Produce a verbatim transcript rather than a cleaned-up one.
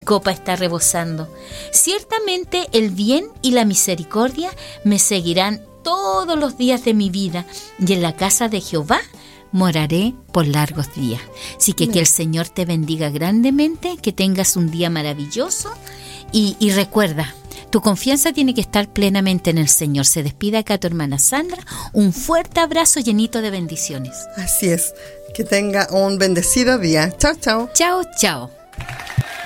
copa está rebosando. Ciertamente el bien y la misericordia me seguirán todos los días de mi vida, y en la casa de Jehová moraré por largos días. Así que que el Señor te bendiga grandemente, que tengas un día maravilloso y, y recuerda, tu confianza tiene que estar plenamente en el Señor. Se despide acá tu hermana Sandra. Un fuerte abrazo llenito de bendiciones. Así es. Que tenga un bendecido día. Chao, chao. Chao, chao.